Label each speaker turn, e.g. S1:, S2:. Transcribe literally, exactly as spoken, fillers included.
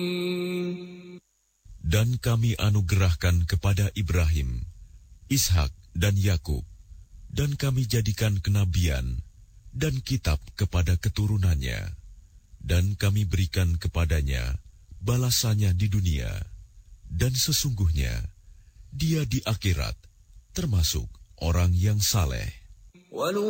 S1: Dan kami anugerahkan kepada Ibrahim, Ishak dan Yakub, dan kami jadikan kenabian dan kitab kepada keturunannya, dan kami berikan kepadanya balasannya di dunia, dan sesungguhnya dia di akhirat termasuk orang yang saleh.